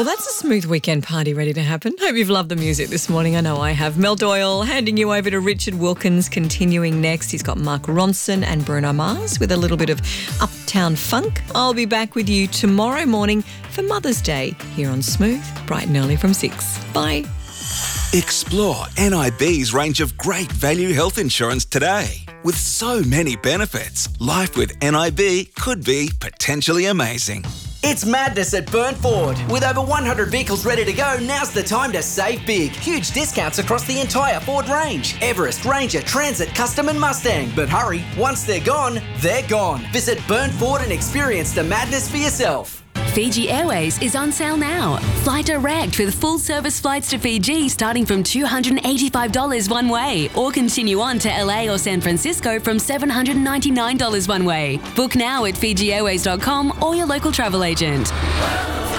Well, that's a smooth weekend party ready to happen. Hope you've loved the music this morning. I know I have. Mel Doyle handing you over to Richard Wilkins. Continuing next, he's got Mark Ronson and Bruno Mars with a little bit of Uptown Funk. I'll be back with you tomorrow morning for Mother's Day here on Smooth, bright and early from 6. Bye. Explore NIB's range of great value health insurance today. With so many benefits, life with NIB could be potentially amazing. It's madness at Burnt Ford. With over 100 vehicles ready to go, now's the time to save big. Huge discounts across the entire Ford range. Everest, Ranger, Transit, Custom and Mustang. But hurry, once they're gone, they're gone. Visit Burnt Ford and experience the madness for yourself. Fiji Airways is on sale now. Fly direct with full service flights to Fiji starting from $285 one way, or continue on to LA or San Francisco from $799 one way. Book now at FijiAirways.com or your local travel agent.